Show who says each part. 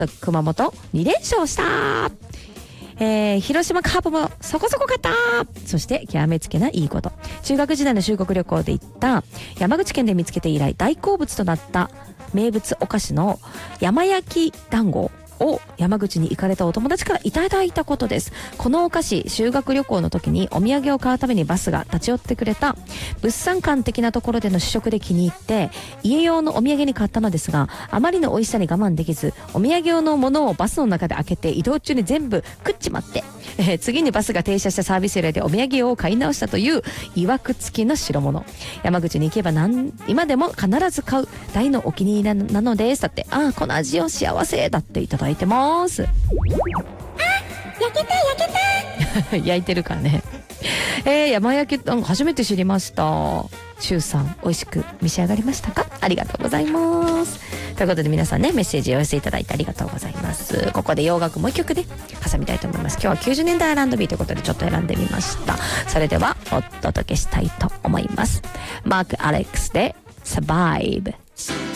Speaker 1: 熊本2連勝した。広島カープもそこそこ勝った。そして極めつけないいこと、中学時代の修学旅行で行った山口県で見つけて以来大好物となった名物お菓子の山焼き団子を山口に行かれたお友達からいただいたことです。このお菓子、修学旅行の時にお土産を買うためにバスが立ち寄ってくれた物産館的なところでの試食で気に入って家用のお土産に買ったのですが、あまりの美味しさに我慢できずお土産用のものをバスの中で開けて移動中に全部食っちまって、次にバスが停車したサービスエリアでお土産用を買い直したという曰く付きの代物。山口に行けば今でも必ず買う大のお気に入りなのです。だって、この味を幸せだっていただいてます。
Speaker 2: 焼けた
Speaker 1: 焼いてるからね。山焼き初めて知りました。シュウさん、美味しく召し上がりましたか？ありがとうございます。ということで皆さんね、メッセージをお寄せいただいてありがとうございます。ここで洋楽もう一曲で挟みたいと思います。今日は90年代 R&B ということでちょっと選んでみました。それではお届けしたいと思います。マーク・アレックスで Survive。